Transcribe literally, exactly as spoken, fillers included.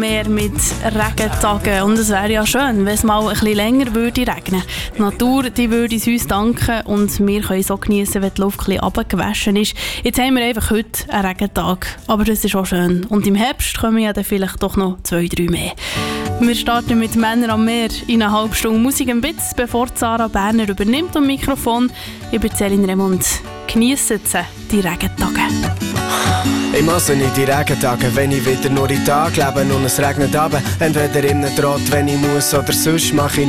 Mehr mit Regentagen. Und es wäre ja schön, wenn es mal ein bisschen länger würde regnen. Die Natur die würde es uns danken und wir können so genießen, wenn die Luft ein bisschen runtergewaschen ist. Jetzt haben wir einfach heute einen Regentag. Aber das ist auch schön. Und im Herbst kommen ja dann vielleicht doch noch zwei, drei mehr. Wir starten mit «Männer am Meer» in einer halben Stunde Musik im Bitz, bevor Sarah Berner übernimmt am Mikrofon. Ich bin Céline Remund. Geniessen Sie die Regentage. Ich muss nicht die Regentage, wenn ich wieder nur in Tag lebe und es regnet runter. Entweder in einem Trott, wenn ich muss, oder sonst mache ich